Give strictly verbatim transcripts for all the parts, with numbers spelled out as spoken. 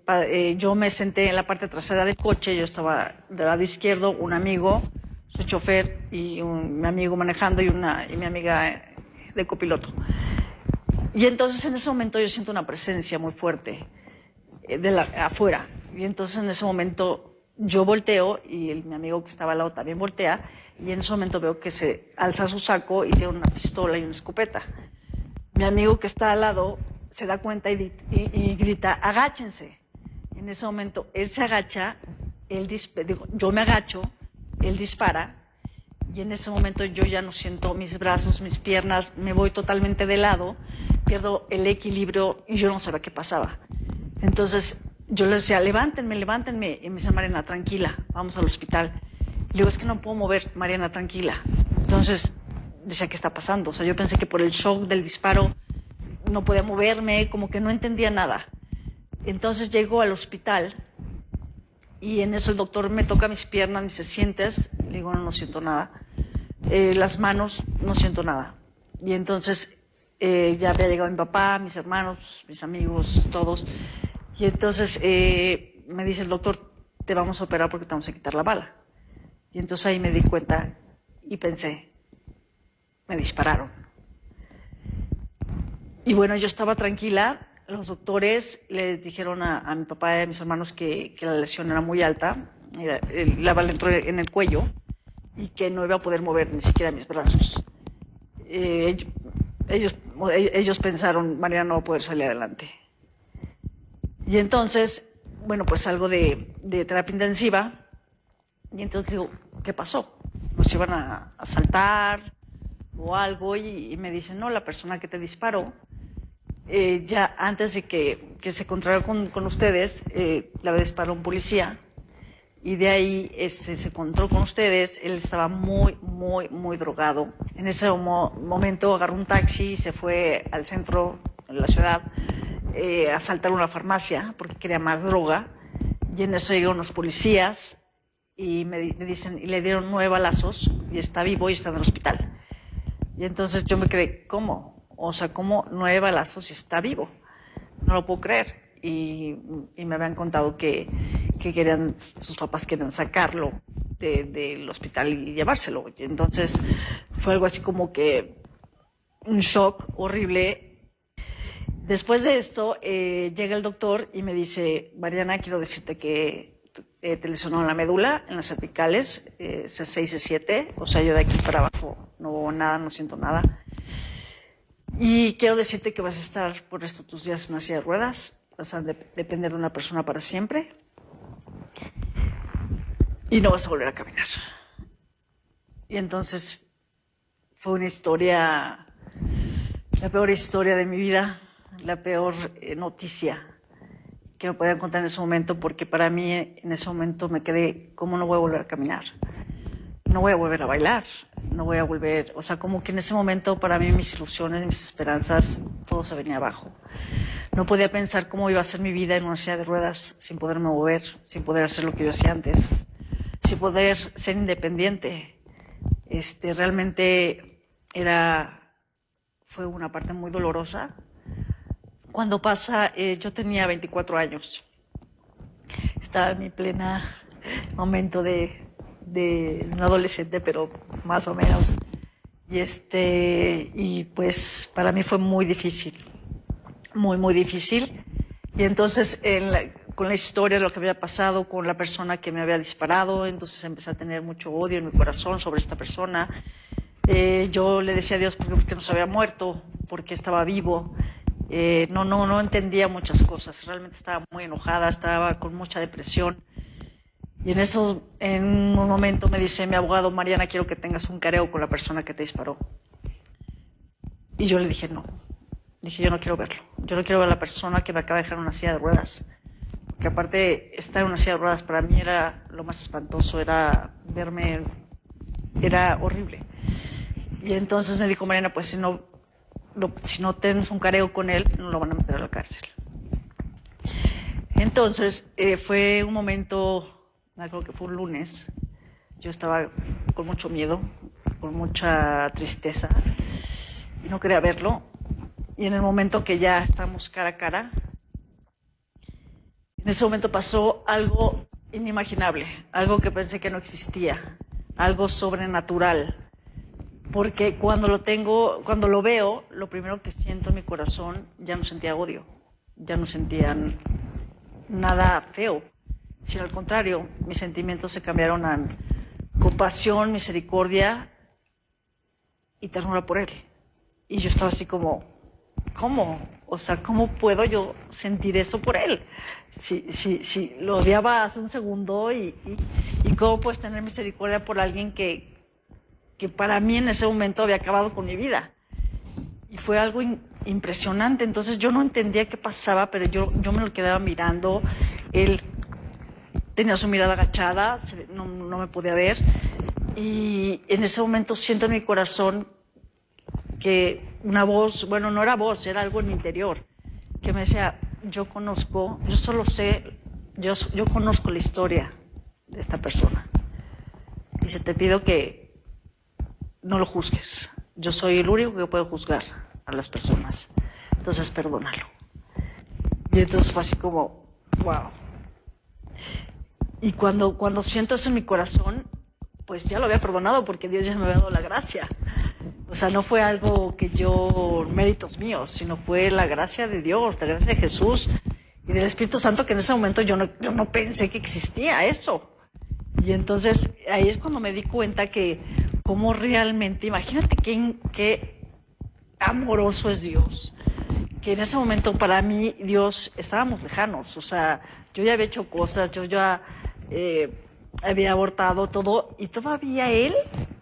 pa, eh, yo me senté en la parte trasera del coche, yo estaba del lado izquierdo, un amigo, su chofer y un, mi amigo manejando y, una, y mi amiga de copiloto. Y entonces en ese momento yo siento una presencia muy fuerte eh, de la, afuera. Y entonces en ese momento yo volteo y el, mi amigo que estaba al lado también voltea y en ese momento veo que se alza su saco y tiene una pistola y una escopeta. Mi amigo que está al lado se da cuenta y, y, y grita, agáchense. En ese momento él se agacha, él digo, yo me agacho, él dispara y en ese momento yo ya no siento mis brazos, mis piernas, me voy totalmente de lado, pierdo el equilibrio y yo no sabía qué pasaba. Entonces yo le decía, levántenme, levántenme, y me dice, Mariana, tranquila, vamos al hospital. Y le digo, es que no puedo mover, Mariana, tranquila. Entonces decía, ¿qué está pasando? O sea, yo pensé que por el shock del disparo no podía moverme, como que no entendía nada. Entonces llego al hospital y en eso el doctor me toca mis piernas, me dice, ¿sientes? Le digo, no, no siento nada. Eh, las manos, no siento nada. Y entonces eh, ya había llegado mi papá, mis hermanos, mis amigos, todos. Y entonces eh, me dice el doctor, te vamos a operar porque te vamos a quitar la bala. Y entonces ahí me di cuenta y pensé, me dispararon. Y bueno, yo estaba tranquila. Los doctores le dijeron a, a mi papá y a mis hermanos que, que la lesión era muy alta, era, el, la bala entró en el cuello y que no iba a poder mover ni siquiera mis brazos. Eh, ellos, ellos pensaron, Mariana no va a poder salir adelante. Y entonces, bueno, pues salgo de, de terapia intensiva y entonces digo, ¿qué pasó? ¿Nos iban a asaltar o algo? Y, y me dicen, no, la persona que te disparó, Eh, ya antes de que, que se encontrara con, con ustedes, eh, la disparó un policía y de ahí este, se encontró con ustedes. Él estaba muy, muy, muy drogado. En ese mo momento agarró un taxi y se fue al centro de la ciudad eh, a asaltar una farmacia porque quería más droga. Y en eso llegaron los policías y me, me dicen, y le dieron nueve balazos y está vivo y está en el hospital. Y entonces yo me quedé, ¿cómo? O sea, como nueve balazos y está vivo. No lo puedo creer. Y, y me habían contado que, que querían, sus papás querían sacarlo de, del hospital y llevárselo. Y entonces fue algo así como que un shock horrible. Después de esto, eh, llega el doctor y me dice, Mariana, quiero decirte que eh, te lesionó en la médula, en las cervicales, eh, C seis, C siete. O sea, yo de aquí para abajo no hubo nada, no siento nada. Y quiero decirte que vas a estar por el resto de tus días en una silla de ruedas, vas a de depender de una persona para siempre y no vas a volver a caminar. Y entonces fue una historia, la peor historia de mi vida, la peor eh, noticia que me podían contar en ese momento, porque para mí en ese momento me quedé, ¿cómo no voy a volver a caminar? No voy a volver a bailar, no voy a volver, o sea, como que en ese momento para mí mis ilusiones, mis esperanzas, todo se venía abajo. No podía pensar cómo iba a ser mi vida en una silla de ruedas, sin poderme mover, sin poder hacer lo que yo hacía antes, sin poder ser independiente. Este, realmente era, fue una parte muy dolorosa. Cuando pasa, eh, yo tenía veinticuatro años, estaba en mi plena momento de de un adolescente, pero más o menos. Y este, y pues para mí fue muy difícil, muy, muy difícil. Y entonces, en la, con la historia de lo que había pasado con la persona que me había disparado, entonces empecé a tener mucho odio en mi corazón sobre esta persona. Eh, yo le decía a Dios porque, porque no se había muerto, porque estaba vivo. Eh, no, no, no entendía muchas cosas. Realmente estaba muy enojada, estaba con mucha depresión. Y en eso, en un momento me dice mi abogado, Mariana, quiero que tengas un careo con la persona que te disparó. Y yo le dije no. Dije, yo no quiero verlo. Yo no quiero ver a la persona que me acaba de dejar en una silla de ruedas. Porque aparte, estar en una silla de ruedas para mí era lo más espantoso, era verme, era horrible. Y entonces me dijo, Mariana, pues si no, lo, si no tienes un careo con él, no lo van a meter a la cárcel. Entonces, eh, fue un momento... creo que fue un lunes, yo estaba con mucho miedo, con mucha tristeza, y no quería verlo, y en el momento que ya estamos cara a cara, En ese momento pasó algo inimaginable, algo que pensé que no existía, algo sobrenatural. Porque cuando lo tengo, cuando lo veo, lo primero que siento en mi corazón, ya no sentía odio, ya no sentía nada feo, sino al contrario, mis sentimientos se cambiaron a compasión, misericordia y ternura por él. Y yo estaba así como, ¿cómo? O sea, ¿cómo puedo yo sentir eso por él? Si, si, si lo odiaba hace un segundo y, y, y cómo puedes tener misericordia por alguien que que para mí en ese momento había acabado con mi vida. Y fue algo in, impresionante. Entonces yo no entendía qué pasaba, pero yo, yo me lo quedaba mirando. Él tenía su mirada agachada, no, no me podía ver. Y en ese momento siento en mi corazón que una voz, bueno, no era voz, era algo en mi interior, que me decía, yo conozco, yo solo sé, yo, yo conozco la historia de esta persona. Dice, te pido que no lo juzgues. Yo soy el único que puedo juzgar a las personas. Entonces, perdónalo. Y entonces fue así como, wow. Y cuando, cuando siento eso en mi corazón, pues ya lo había perdonado porque Dios ya me había dado la gracia. O sea, no fue algo que yo, méritos míos, sino fue la gracia de Dios, la gracia de Jesús y del Espíritu Santo, que en ese momento yo no, yo no pensé que existía eso. Y entonces ahí es cuando me di cuenta que cómo realmente, imagínate qué, qué amoroso es Dios, que en ese momento para mí Dios, estábamos lejanos, o sea, yo ya había hecho cosas, yo ya eh, había abortado todo, y todavía Él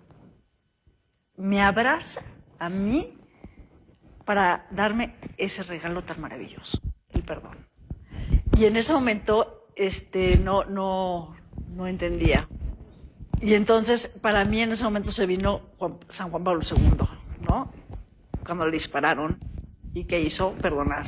me abraza a mí para darme ese regalo tan maravilloso, el perdón. Y en ese momento este, no, no, no entendía. Y entonces, para mí en ese momento se vino Juan, San Juan Pablo segundo, ¿no? Cuando le dispararon. ¿Y qué hizo? Perdonar.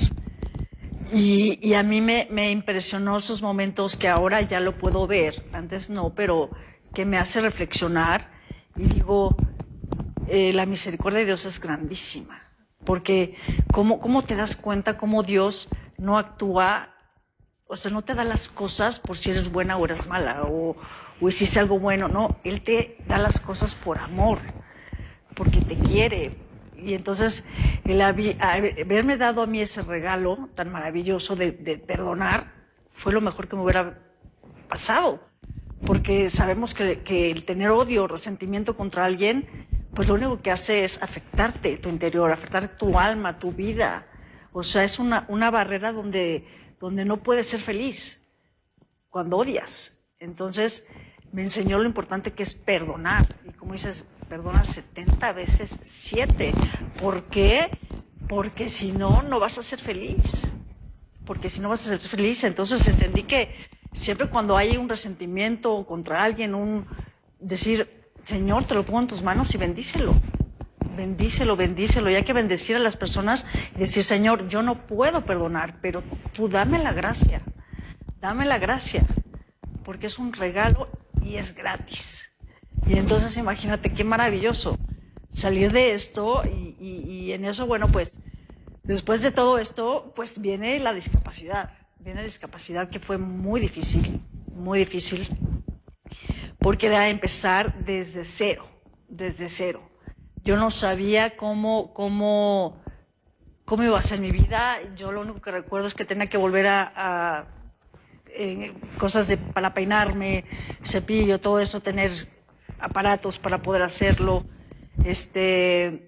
Y, y a mí me, me impresionó esos momentos que ahora ya lo puedo ver, antes no, pero que me hace reflexionar y digo, eh, la misericordia de Dios es grandísima. Porque ¿cómo, cómo te das cuenta cómo Dios no actúa? O sea, no te da las cosas por si eres buena o eres mala, o, o hiciste algo bueno, no. Él te da las cosas por amor, porque te quiere. Y entonces, el haberme dado a mí ese regalo tan maravilloso de, de perdonar, fue lo mejor que me hubiera pasado. Porque sabemos que, que el tener odio o resentimiento contra alguien, pues lo único que hace es afectarte tu interior, afectar tu alma, tu vida. O sea, es una, una barrera donde... donde no puedes ser feliz cuando odias. Entonces me enseñó lo importante que es perdonar. Y como dices, perdona setenta veces siete. ¿Por qué? Porque si no, no vas a ser feliz. Porque si no vas a ser feliz, entonces entendí que siempre cuando hay un resentimiento contra alguien, un decir, Señor, te lo pongo en tus manos y bendícelo. Bendícelo, bendícelo, y hay que bendecir a las personas y decir, Señor, yo no puedo perdonar, pero tú dame la gracia, dame la gracia, porque es un regalo y es gratis. Y entonces imagínate qué maravilloso salir de esto y, y, y en eso, bueno, pues después de todo esto, pues viene la discapacidad, viene la discapacidad que fue muy difícil, muy difícil, porque era empezar desde cero, desde cero. Yo no sabía cómo, cómo, cómo iba a ser mi vida. Yo lo único que recuerdo es que tenía que volver a, a eh, cosas de, para peinarme, cepillo, todo eso, tener aparatos para poder hacerlo. Este,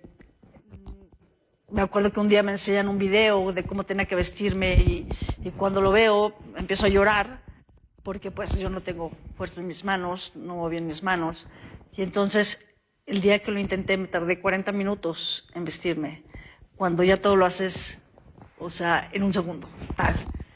me acuerdo que un día me enseñan un video de cómo tenía que vestirme y, y cuando lo veo empiezo a llorar porque pues yo no tengo fuerza en mis manos, no muevo bien mis manos. Y entonces... el día que lo intenté me tardé cuarenta minutos en vestirme, cuando ya todo lo haces, o sea, en un segundo, tal.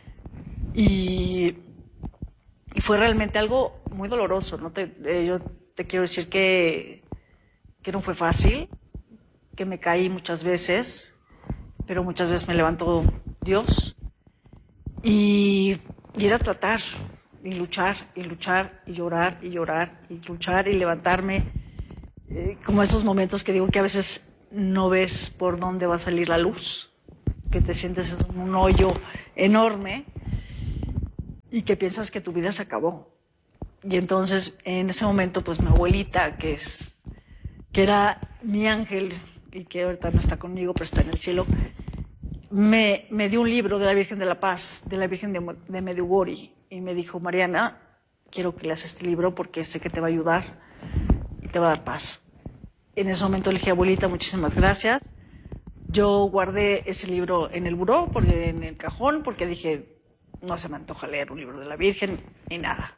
Y, y fue realmente algo muy doloroso, ¿no? Te, eh, yo te quiero decir que, que no fue fácil, que me caí muchas veces, pero muchas veces me levantó Dios. Y, y era tratar, y luchar, y luchar, y llorar, y llorar, y luchar, y levantarme. Eh, como esos momentos que digo que a veces no ves por dónde va a salir la luz, que te sientes en un hoyo enorme. y que piensas que tu vida se acabó. Y entonces, en ese momento, pues mi abuelita, que es, que era mi ángel, y que ahorita no está conmigo, pero está en el cielo, me, me dio un libro de la Virgen de la Paz, de la Virgen de, de Medjugorje, y me dijo, Mariana, quiero que leas este libro porque sé que te va a ayudar y te va a dar paz. En ese momento le dije, abuelita, muchísimas gracias. Yo guardé ese libro en el buró, porque, en el cajón, porque dije, no se me antoja leer un libro de la Virgen, ni nada.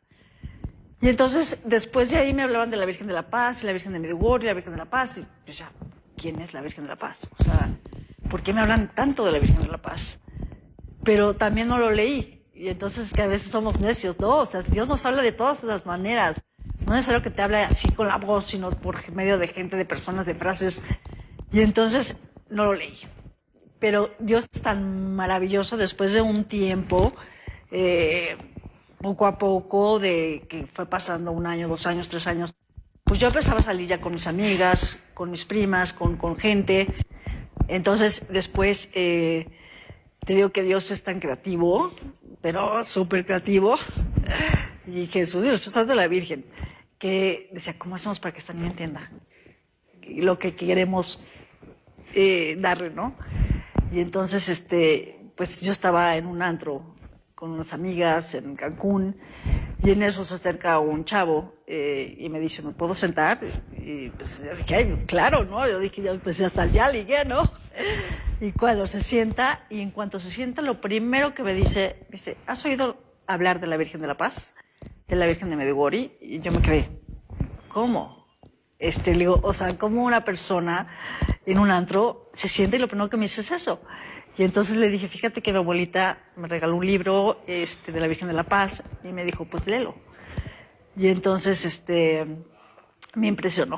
Y entonces, después de ahí me hablaban de la Virgen de la Paz, y la Virgen de Medjugorje, y la Virgen de la Paz, y yo decía, ¿quién es la Virgen de la Paz? O sea, ¿por qué me hablan tanto de la Virgen de la Paz? Pero también no lo leí. Y entonces que a veces somos necios, ¿no? O sea, Dios nos habla de todas las maneras. No es necesario que te hable así con la voz, sino por medio de gente, de personas, de frases. Y entonces no lo leí. Pero Dios es tan maravilloso después de un tiempo, eh, poco a poco, de que fue pasando un año, dos años, tres años, pues yo empezaba a salir ya con mis amigas, con mis primas, con, con gente. Entonces después, eh, te digo que Dios es tan creativo, pero súper creativo, y Jesús, y después de la Virgen, que decía, ¿cómo hacemos para que esta niña entienda lo que queremos eh, darle, ¿no? Y entonces, este, pues yo estaba en un antro con unas amigas en Cancún, y en eso se acerca un chavo eh, y me dice, ¿me puedo sentar? Y pues yo dije, ay, claro, ¿no? Yo dije, yo pues hasta ya ligué, ¿no? Y cuando se sienta, y en cuanto se sienta, lo primero que me dice, me dice, ¿has oído hablar de la Virgen de la Paz? De la Virgen de Medjugorje. Y yo me quedé, ¿cómo? Este, le digo, o sea, ¿cómo una persona en un antro se siente y lo primero que me dice es eso? Y entonces le dije, fíjate que mi abuelita me regaló un libro este, de la Virgen de la Paz, y me dijo, pues léelo. Y entonces este, me impresionó.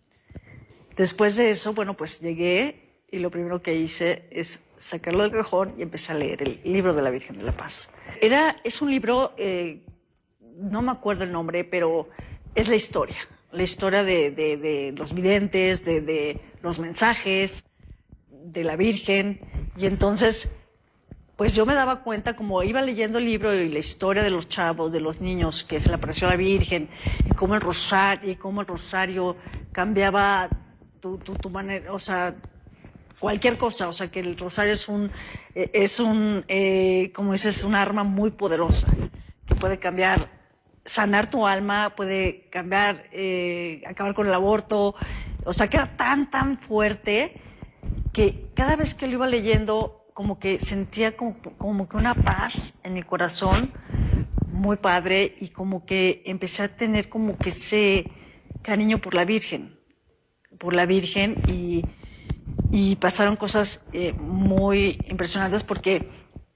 Después de eso, bueno, pues llegué, y lo primero que hice es sacarlo del cajón y empecé a leer el libro de la Virgen de la Paz. Era, es un libro, eh, no me acuerdo el nombre, pero es la historia. La historia de, de, de los videntes, de, de los mensajes, de la Virgen. Y entonces, pues yo me daba cuenta, como iba leyendo el libro y la historia de los chavos, de los niños, que se le apareció a la Virgen, y cómo el rosario, y cómo el rosario cambiaba tu, tu, tu manera, o sea, cualquier cosa, o sea, que el rosario es un, eh, es un, eh, como dices, un arma muy poderosa, que puede cambiar, sanar tu alma, puede cambiar, eh, acabar con el aborto, o sea, que era tan, tan fuerte, que cada vez que lo iba leyendo, como que sentía como, como que una paz en mi corazón, muy padre, y como que empecé a tener como que ese cariño por la Virgen, por la Virgen, y Y pasaron cosas eh, muy impresionantes, porque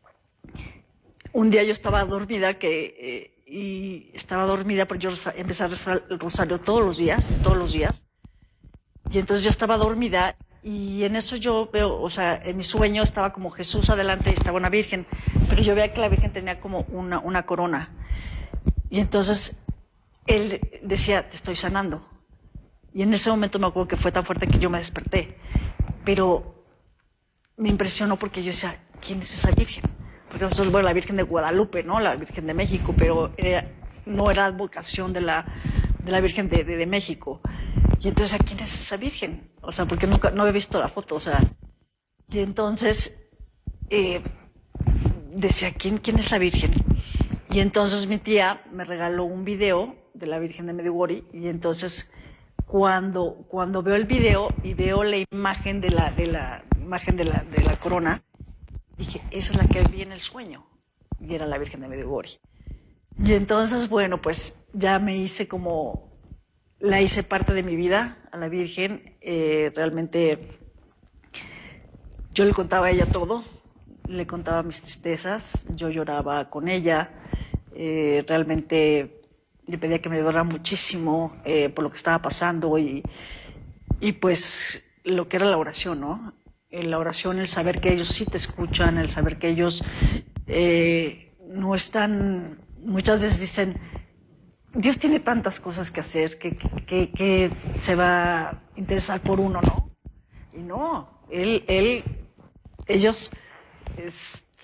un día yo estaba dormida que, eh, y estaba dormida porque yo empecé a rezar el rosario todos los días, todos los días. Y entonces yo estaba dormida, y en eso yo veo, o sea, en mi sueño estaba como Jesús adelante y estaba una Virgen, pero yo veía que la Virgen tenía como una, una corona. Y entonces él decía, te estoy sanando. Y en ese momento me acuerdo que fue tan fuerte que yo me desperté. Pero me impresionó porque yo decía, ¿quién es esa Virgen? Porque nosotros, bueno, la Virgen de Guadalupe, ¿no? La Virgen de México, pero era, no era vocación de la, de la Virgen de, de, de México. Y entonces, ¿a quién es esa Virgen? O sea, porque nunca, no había visto la foto, o sea. Y entonces, eh, decía, ¿quién, quién es la Virgen? Y entonces mi tía me regaló un video de la Virgen de Medjugorje, y entonces Cuando, cuando veo el video y veo la imagen de la, de la imagen de la, de la corona, dije, esa es la que vi en el sueño, y era la Virgen de Medjugorje. Y entonces, bueno, pues ya me hice como, la hice parte de mi vida a la Virgen. Eh, realmente yo le contaba a ella todo, le contaba mis tristezas, yo lloraba con ella, eh, realmente le pedía que me ayudara muchísimo eh, por lo que estaba pasando, y, y pues lo que era la oración, ¿no? En la oración, el saber que ellos sí te escuchan, el saber que ellos eh, no están, muchas veces dicen, Dios tiene tantas cosas que hacer, que, que, que se va a interesar por uno, ¿no? Y no, él, él, ellos es,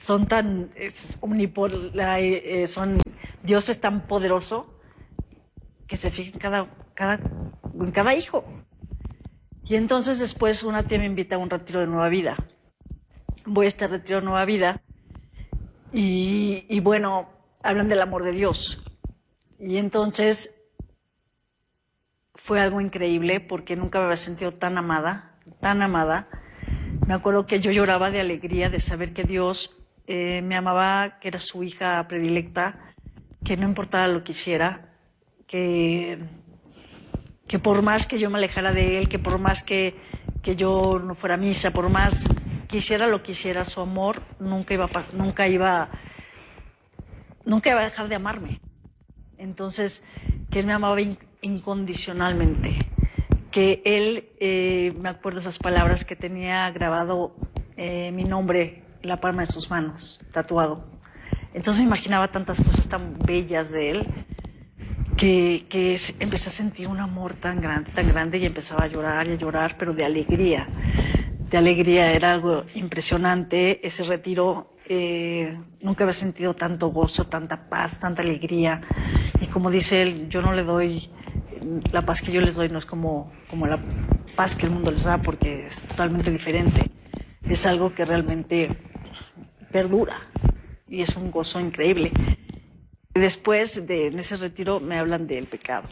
son tan es, omnipol, la, eh, son Dios es tan poderoso que se fija en cada, cada, en cada hijo. Y entonces después una tía me invita a un retiro de Nueva Vida. Voy a este retiro de Nueva Vida y, y bueno, hablan del amor de Dios. Y entonces fue algo increíble porque nunca me había sentido tan amada, tan amada. Me acuerdo que yo lloraba de alegría de saber que Dios eh, me amaba, que era su hija predilecta, que no importaba lo que hiciera, que, que por más que yo me alejara de Él, que por más que, que yo no fuera a misa, por más que hiciera lo que hiciera, su amor nunca iba, nunca iba, nunca iba a dejar de amarme. Entonces, que Él me amaba incondicionalmente. Que él, eh, me acuerdo esas palabras, que tenía grabado eh, mi nombre en la palma de sus manos, tatuado. Entonces me imaginaba tantas cosas tan bellas de él, que, que empecé a sentir un amor tan grande, tan grande, y empezaba a llorar y a llorar, pero de alegría. De alegría, era algo impresionante. Ese retiro, eh, nunca había sentido tanto gozo, tanta paz, tanta alegría. Y como dice él, yo no le doy... La paz que yo les doy no es como, como la paz que el mundo les da, porque es totalmente diferente. Es algo que realmente perdura y es un gozo increíble. Después de en ese retiro me hablan del pecado.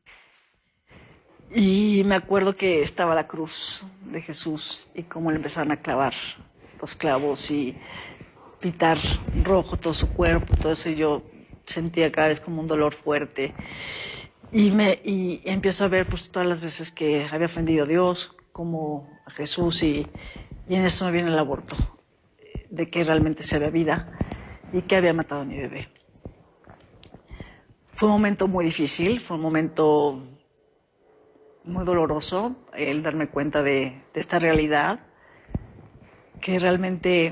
Y me acuerdo que estaba la cruz de Jesús y cómo le empezaron a clavar los clavos y pintar rojo todo su cuerpo, todo eso. Y yo sentía cada vez como un dolor fuerte. Y, me, y empiezo a ver pues todas las veces que había ofendido a Dios, como a Jesús, y, y en eso me viene el aborto, de que realmente se había vida y que había matado a mi bebé. Fue un momento muy difícil, fue un momento muy doloroso el darme cuenta de, de esta realidad, que realmente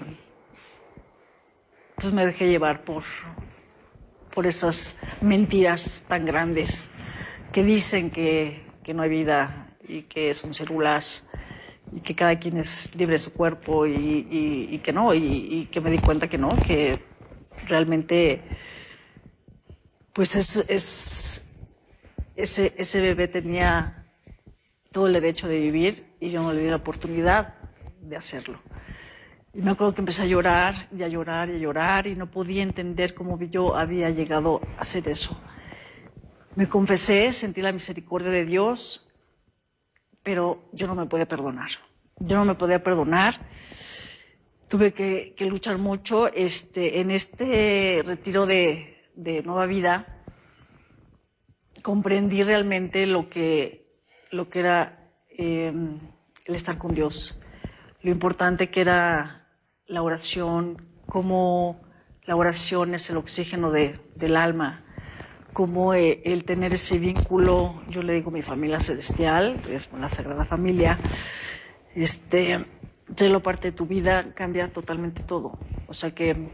pues me dejé llevar por, por esas mentiras tan grandes que dicen que, que no hay vida y que son células y que cada quien es libre de su cuerpo, y, y, y que no, y, y que me di cuenta que no, que realmente pues es, es ese, ese bebé tenía todo el derecho de vivir y yo no le di la oportunidad de hacerlo. Y me acuerdo que empecé a llorar y a llorar y a llorar y no podía entender cómo yo había llegado a hacer eso. Me confesé, sentí la misericordia de Dios, pero yo no me podía perdonar. Yo no me podía perdonar. Tuve que, que luchar mucho. Este, en este retiro de, de Nueva Vida, comprendí realmente lo que, lo que era eh, el estar con Dios. Lo importante que era la oración, cómo la oración es el oxígeno de, del alma, como eh, el tener ese vínculo, yo le digo mi familia celestial, es la Sagrada Familia, este, serlo parte de tu vida cambia totalmente todo. O sea que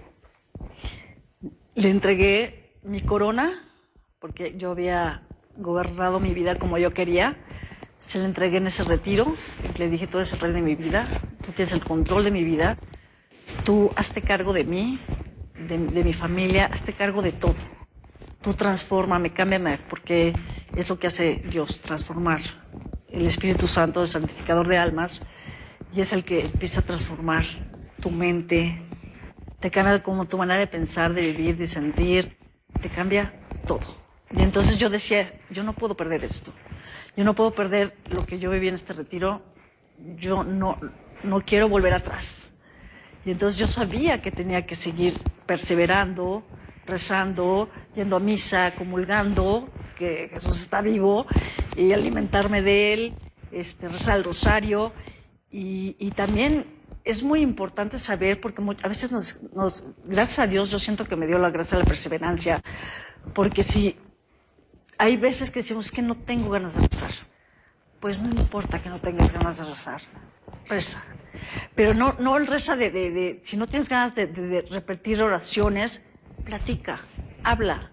le entregué mi corona, porque yo había gobernado mi vida como yo quería, se la entregué en ese retiro, le dije: tú eres el rey de mi vida, tú tienes el control de mi vida, tú hazte cargo de mí, de, de mi familia, hazte cargo de todo. Tú transfórmame, cámbiame, porque es lo que hace Dios, transformar. El Espíritu Santo, el santificador de almas, y es el que empieza a transformar tu mente, te cambia como tu manera de pensar, de vivir, de sentir, te cambia todo. Y entonces yo decía, yo no puedo perder esto, yo no puedo perder lo que yo viví en este retiro, yo no, no quiero volver atrás. Y entonces yo sabía que tenía que seguir perseverando, rezando, yendo a misa, comulgando, que Jesús está vivo, y alimentarme de Él, este, rezar el rosario. Y, y también es muy importante saber, porque a veces nos, nos, gracias a Dios, yo siento que me dio la gracia de la perseverancia, porque si hay veces que decimos que no tengo ganas de rezar, pues no importa que no tengas ganas de rezar, reza. Pero no, no el reza de, de, de, si no tienes ganas de, de, de repetir oraciones, platica, habla.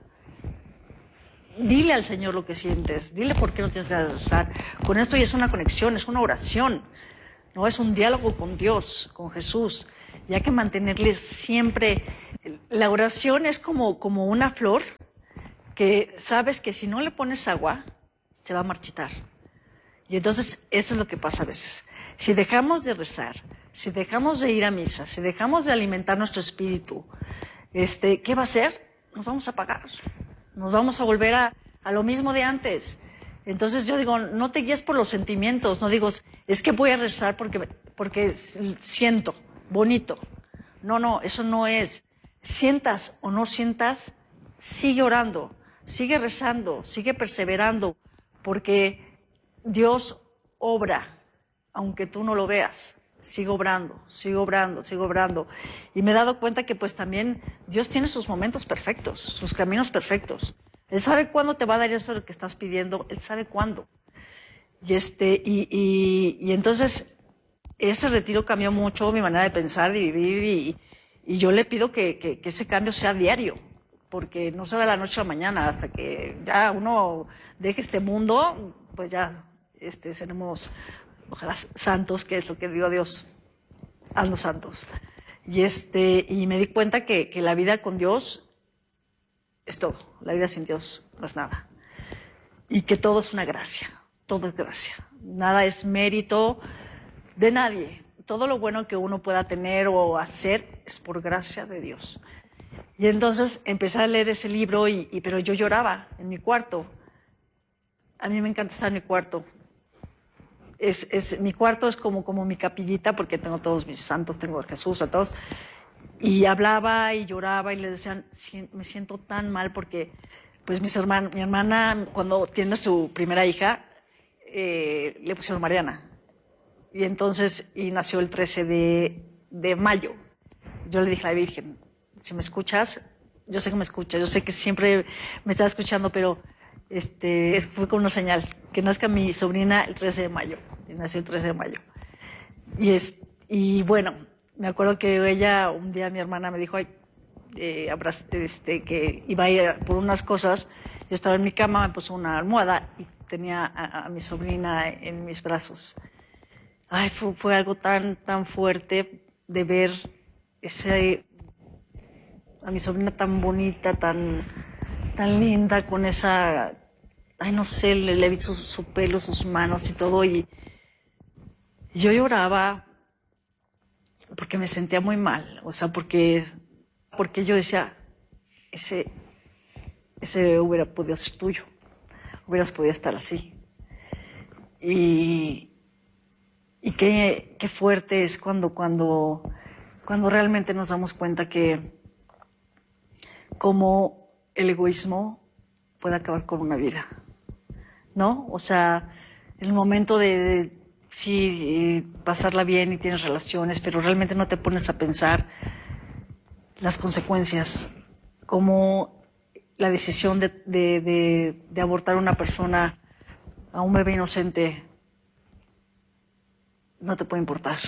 Dile al Señor lo que sientes, dile por qué no tienes ganas de rezar. Con esto ya es una conexión, es una oración, no es un diálogo con Dios, con Jesús. y hay que mantenerle siempre. La oración es como, como una flor que sabes que si no le pones agua, se va a marchitar. Y entonces eso es lo que pasa a veces. Si dejamos de rezar, si dejamos de ir a misa, si dejamos de alimentar nuestro espíritu, este, ¿qué va a hacer? Nos vamos a apagar. Nos vamos a volver a, a lo mismo de antes. Entonces yo digo, no te guíes por los sentimientos, no digo, es que voy a rezar porque, porque siento bonito. No, no, eso no es. Sientas o no sientas, sigue orando, sigue rezando, sigue perseverando, porque Dios obra, aunque tú no lo veas. Sigo obrando, sigo obrando, sigo obrando. Y me he dado cuenta que pues también Dios tiene sus momentos perfectos, sus caminos perfectos. Él sabe cuándo te va a dar eso que estás pidiendo, Él sabe cuándo. Y, este, y, y, y entonces ese retiro cambió mucho mi manera de pensar y vivir y, y yo le pido que, que, que ese cambio sea diario, porque no sea de la noche a la mañana, hasta que ya uno deje este mundo, pues ya este, seremos... ojalá santos, que es lo que digo Dios, haznos santos. Y, este, y me di cuenta que, que la vida con Dios es todo, la vida sin Dios no es nada. Y que todo es una gracia, todo es gracia. Nada es mérito de nadie. Todo lo bueno que uno pueda tener o hacer es por gracia de Dios. Y entonces empecé a leer ese libro, y, y, pero yo lloraba en mi cuarto. A mí me encanta estar en mi cuarto. Es, es, mi cuarto es como, como mi capillita, porque tengo todos mis santos, tengo a Jesús, a todos. Y hablaba y lloraba y le decían, me siento tan mal porque, pues mis hermanos, mi hermana, cuando tiene a su primera hija, eh, le pusieron Mariana. Y entonces, y nació el trece de mayo. Yo le dije a la Virgen, si me escuchas, yo sé que me escuchas, yo sé que siempre me estás escuchando, pero... Este, fue como una señal, que nazca mi sobrina el trece de mayo, y nació el trece de mayo. Y, es, y bueno, me acuerdo que ella, un día mi hermana me dijo, ay, eh, este, que iba a ir por unas cosas, yo estaba en mi cama, me puso una almohada y tenía a, a mi sobrina en mis brazos. Ay, fue, fue algo tan, tan fuerte de ver ese, a mi sobrina tan bonita, tan... tan linda, con esa, ay no sé, le, le vi su, su pelo, sus manos y todo, y, y yo lloraba porque me sentía muy mal, o sea, porque, porque yo decía, ese, ese hubiera podido ser tuyo, hubieras podido estar así. Y, y qué, qué fuerte es cuando, cuando, cuando realmente nos damos cuenta que como el egoísmo puede acabar con una vida, ¿no? O sea, el momento de, de sí, eh, pasarla bien y tienes relaciones, pero realmente no te pones a pensar las consecuencias, como la decisión de, de, de, de abortar a una persona, a un bebé inocente, no te puede importar.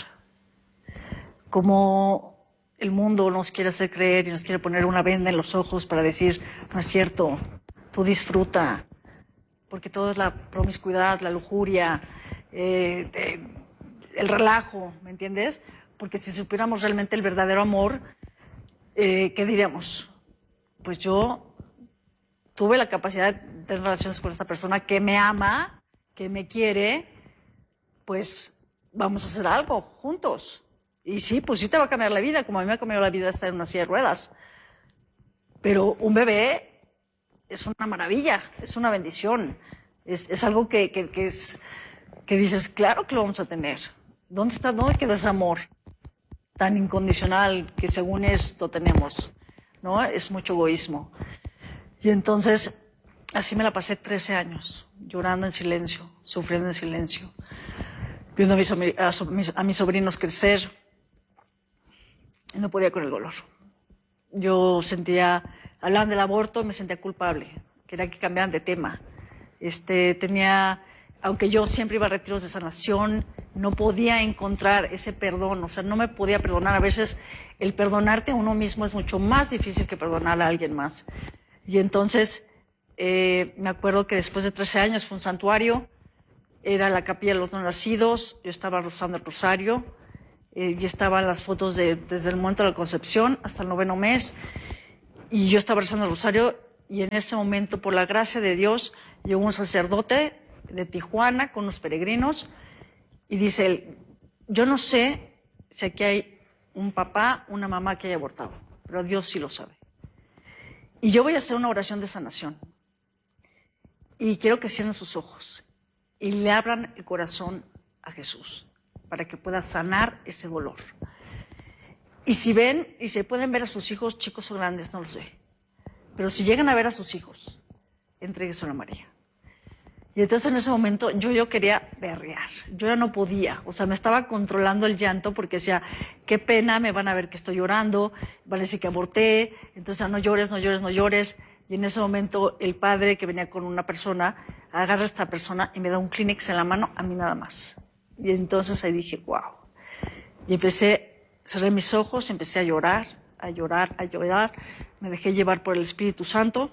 Como el mundo nos quiere hacer creer y nos quiere poner una venda en los ojos para decir, no es cierto, tú disfruta, porque todo es la promiscuidad, la lujuria, eh, eh, el relajo, ¿me entiendes? Porque si supiéramos realmente el verdadero amor, eh, ¿qué diríamos? Pues yo tuve la capacidad de tener relaciones con esta persona que me ama, que me quiere, pues vamos a hacer algo juntos. Y sí, pues sí te va a cambiar la vida, como a mí me ha cambiado la vida estar en una silla de ruedas. Pero un bebé es una maravilla, es una bendición. Es, es algo que, que, que, es, que dices, claro que lo vamos a tener. ¿Dónde está, dónde quedó ese amor tan incondicional que según esto tenemos? ¿No? Es mucho egoísmo. Y entonces, así me la pasé trece años, llorando en silencio, sufriendo en silencio, viendo a mis, a mis, a mis sobrinos crecer. Y no podía con el dolor. Yo sentía, hablaban del aborto, me sentía culpable, quería que cambiaran de tema. Este, tenía, aunque yo siempre iba a retiros de sanación, no podía encontrar ese perdón, o sea, no me podía perdonar. A veces el perdonarte a uno mismo es mucho más difícil que perdonar a alguien más. Y entonces, eh, me acuerdo que después de trece años fue un santuario, era la capilla de los no nacidos, yo estaba rezando el rosario, Eh, y estaban las fotos de, desde el momento de la concepción hasta el noveno mes. Y yo estaba rezando el rosario y en ese momento, por la gracia de Dios, llegó un sacerdote de Tijuana con unos peregrinos y dice él, yo no sé si aquí hay un papá, una mamá que haya abortado, pero Dios sí lo sabe. Y yo voy a hacer una oración de sanación. Y quiero que cierren sus ojos y le abran el corazón a Jesús para que pueda sanar ese dolor. Y si ven, y se pueden ver a sus hijos, chicos o grandes, no lo sé. Pero si llegan a ver a sus hijos, entrégueselo a María. Y entonces en ese momento yo, yo quería berrear, yo ya no podía, o sea, me estaba controlando el llanto porque decía, qué pena, me van a ver que estoy llorando, van a decir que aborté, entonces no llores, no llores, no llores. Y en ese momento el padre que venía con una persona, agarra a esta persona y me da un Kleenex en la mano, a mí nada más. Y entonces ahí dije, wow. Y empecé, cerré mis ojos, empecé a llorar, a llorar, a llorar, me dejé llevar por el Espíritu Santo.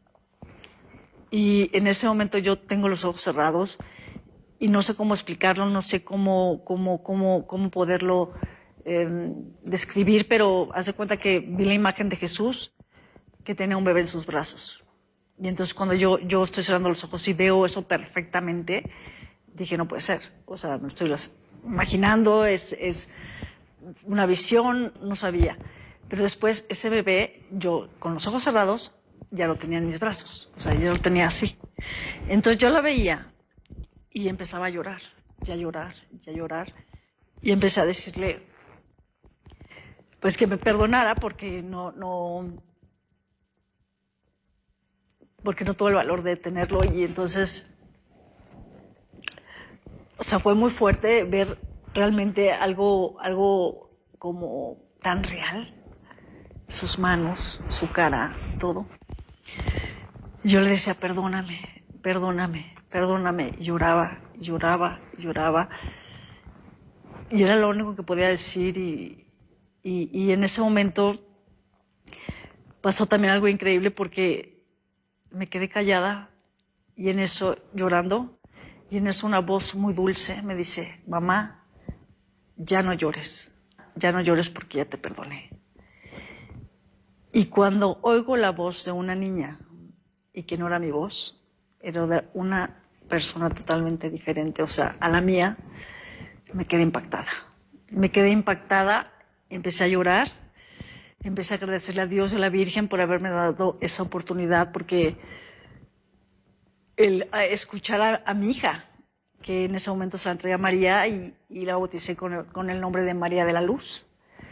Y en ese momento yo tengo los ojos cerrados y no sé cómo explicarlo, no sé cómo, cómo, cómo, cómo poderlo eh, describir, pero haz de cuenta que vi la imagen de Jesús que tenía un bebé en sus brazos. Y entonces cuando yo, yo estoy cerrando los ojos y veo eso perfectamente, dije, no puede ser. O sea, me estoy las, imaginando, es, es una visión, no sabía. Pero después ese bebé, yo con los ojos cerrados, ya lo tenía en mis brazos, o sea, yo lo tenía así. Entonces yo la veía y empezaba a llorar, y a llorar, y a llorar, y empecé a decirle, pues que me perdonara porque no, no, porque no tuve el valor de tenerlo, y entonces, o sea, fue muy fuerte ver realmente algo, algo como tan real, sus manos, su cara, todo. Yo le decía, perdóname, perdóname, perdóname. Y lloraba, lloraba, lloraba. Y era lo único que podía decir. Y, y, y en ese momento pasó también algo increíble porque me quedé callada y en eso llorando. Y en eso una voz muy dulce me dice, mamá, ya no llores, ya no llores porque ya te perdoné. Y cuando oigo la voz de una niña, y que no era mi voz, era de una persona totalmente diferente, o sea, a la mía, me quedé impactada. Me quedé impactada, empecé a llorar, empecé a agradecerle a Dios y a la Virgen por haberme dado esa oportunidad, porque el a escuchar a, a mi hija, que en ese momento se la entregué a María y, y la bauticé con el, con el nombre de María de la Luz,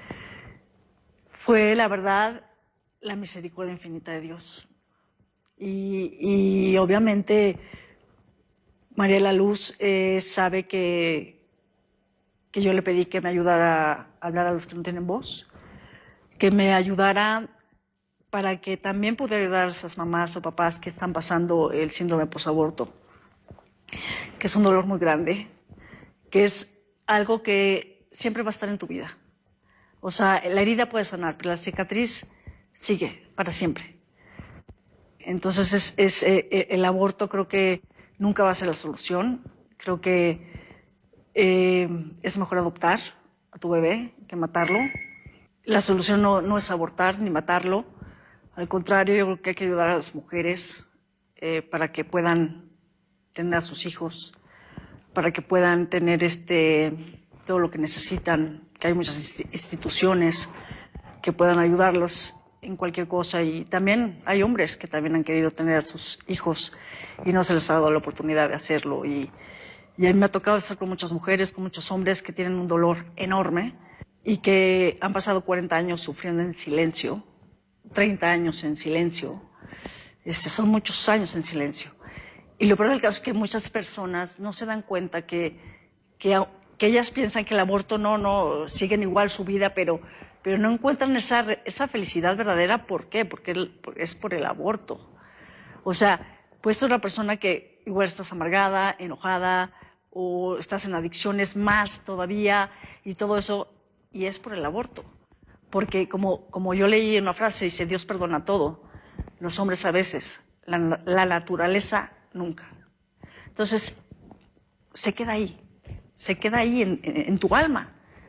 fue la verdad la misericordia infinita de Dios. Y, y obviamente María de la Luz eh, sabe que, que yo le pedí que me ayudara a hablar a los que no tienen voz, que me ayudara para que también pudiera ayudar a esas mamás o papás que están pasando el síndrome posaborto, que es un dolor muy grande, que es algo que siempre va a estar en tu vida. O sea, la herida puede sanar, pero la cicatriz sigue para siempre. Entonces, es, es, eh, el aborto creo que nunca va a ser la solución. Creo que eh, es mejor adoptar a tu bebé que matarlo. La solución no, no es abortar ni matarlo. Al contrario, yo creo que hay que ayudar a las mujeres eh, para que puedan tener a sus hijos, para que puedan tener este, todo lo que necesitan, que hay muchas instituciones que puedan ayudarlos en cualquier cosa, y también hay hombres que también han querido tener a sus hijos y no se les ha dado la oportunidad de hacerlo, y, y a mí me ha tocado estar con muchas mujeres, con muchos hombres que tienen un dolor enorme y que han pasado cuarenta años sufriendo en silencio, treinta años en silencio, este, son muchos años en silencio. Y lo peor del caso es que muchas personas no se dan cuenta que, que, que ellas piensan que el aborto no, no, siguen igual su vida, pero pero no encuentran esa, esa felicidad verdadera. ¿Por qué? Porque es por el aborto. O sea, puede ser una persona que igual estás amargada, enojada, o estás en adicciones más todavía, y todo eso, y es por el aborto. Porque como, como yo leí en una frase, dice, Dios perdona todo, los hombres a veces, la, la naturaleza nunca. Entonces, se queda ahí, se queda ahí en, en, en tu alma.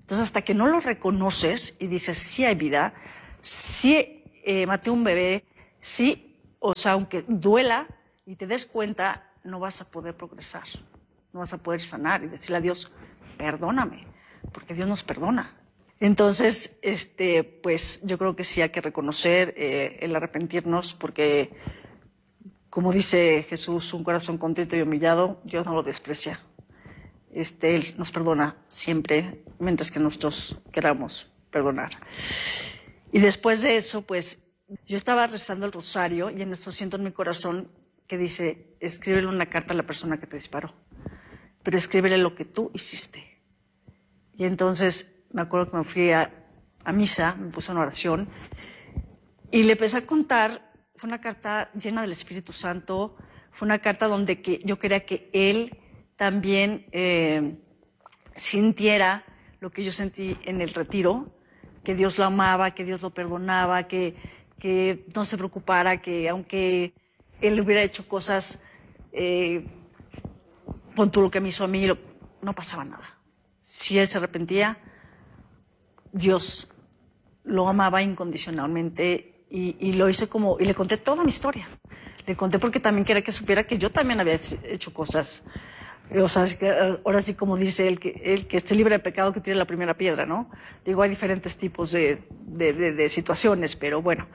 Entonces, hasta que no lo reconoces y dices, sí hay vida, sí eh, maté un bebé, sí, o sea, aunque duela y te des cuenta, no vas a poder progresar, no vas a poder sanar y decirle a Dios, perdóname, porque Dios nos perdona. Entonces, este, pues yo creo que sí hay que reconocer eh, el arrepentirnos, porque, como dice Jesús, un corazón contrito y humillado, Dios no lo desprecia. Este, Él nos perdona siempre, mientras que nosotros queramos perdonar. Y después de eso, pues, yo estaba rezando el rosario y en eso siento en mi corazón que dice, escríbele una carta a la persona que te disparó, pero escríbele lo que tú hiciste. Y entonces me acuerdo que me fui a, a misa, me puse en oración y le empecé a contar. Fue una carta llena del Espíritu Santo, fue una carta donde que yo quería que Él también eh, sintiera lo que yo sentí en el retiro, que Dios lo amaba, que Dios lo perdonaba, que, que no se preocupara, que aunque Él hubiera hecho cosas, eh, pon tú lo que me hizo a mí, lo, no pasaba nada. Si Él se arrepentía, Dios lo amaba incondicionalmente y, y lo hice como, y le conté toda mi historia. Le conté porque también quería que supiera que yo también había hecho cosas. O sea, es que ahora sí, como dice el que, el que esté libre de pecado, que tire la primera piedra, ¿no? Digo, hay diferentes tipos de, de, de, de situaciones, pero bueno,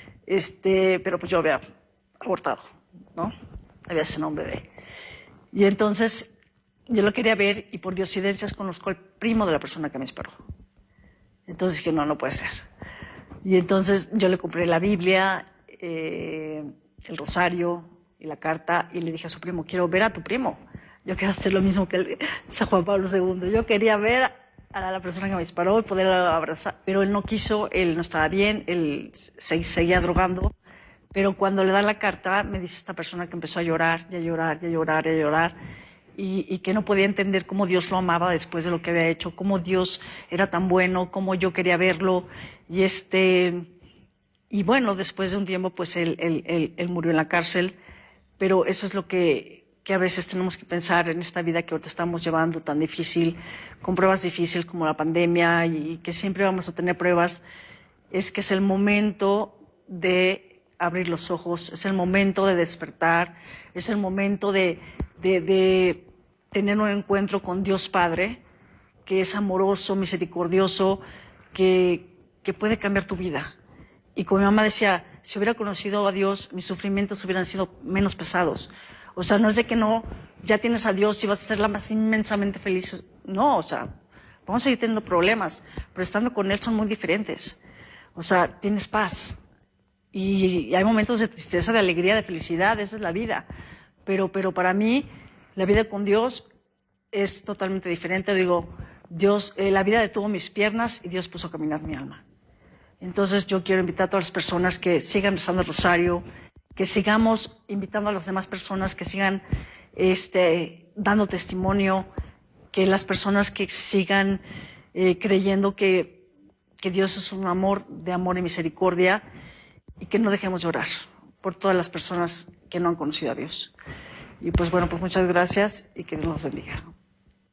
este, pero pues yo había abortado, ¿no? Había asesinado a un bebé. Y entonces, yo lo quería ver y por diosidencias conozco al primo de la persona que me disparó. Entonces dije, no, no puede ser. Y entonces yo le compré la Biblia, eh, el rosario y la carta y le dije a su primo, quiero ver a tu primo. Yo quería hacer lo mismo que el San Juan Pablo segundo. Yo quería ver a la persona que me disparó y poder abrazar. Pero él no quiso, él no estaba bien, él se seguía drogando. Pero cuando le da la carta, me dice esta persona que empezó a llorar, y a llorar, y a llorar, y a llorar. Y, y que no podía entender cómo Dios lo amaba después de lo que había hecho, cómo Dios era tan bueno, cómo yo quería verlo. Y este, y bueno, después de un tiempo, pues él, él, él, él murió en la cárcel. Pero eso es lo que, que a veces tenemos que pensar en esta vida que ahorita estamos llevando tan difícil, con pruebas difíciles como la pandemia y que siempre vamos a tener pruebas, es que es el momento de abrir los ojos, es el momento de despertar, es el momento de, de, de tener un encuentro con Dios Padre, que es amoroso, misericordioso, que, que puede cambiar tu vida. Y como mi mamá decía, si hubiera conocido a Dios, mis sufrimientos hubieran sido menos pesados. O sea, no es de que no, ya tienes a Dios y vas a ser la más inmensamente feliz. No, o sea, vamos a seguir teniendo problemas, pero estando con Él son muy diferentes. O sea, tienes paz. Y, y hay momentos de tristeza, de alegría, de felicidad, esa es la vida. Pero, pero para mí, la vida con Dios es totalmente diferente. Digo, Dios, eh, la vida detuvo mis piernas y Dios puso a caminar mi alma. Entonces yo quiero invitar a todas las personas que sigan rezando el rosario, que sigamos invitando a las demás personas, que sigan este, dando testimonio, que las personas que sigan eh, creyendo que, que Dios es un amor de amor y misericordia y que no dejemos de orar por todas las personas que no han conocido a Dios. Y pues bueno, pues muchas gracias y que Dios los bendiga.